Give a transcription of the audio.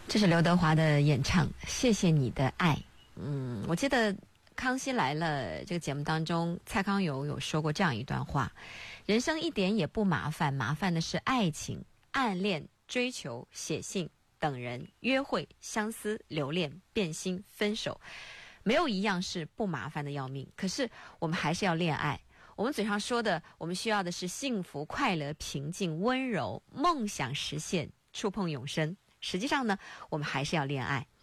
这是刘德华的演唱《谢谢你的爱》。我记得《康熙来了》这个节目当中，蔡康永有说过这样一段话：人生一点也不麻烦，麻烦的是爱情、暗恋、追求、写信、等人、约会、相思、留恋、变心、分手，没有一样是不麻烦的要命。可是我们还是要恋爱。我们嘴上说的，我们需要的是幸福、快乐、平静、温柔、梦想实现、触碰永生。实际上呢，我们还是要恋爱。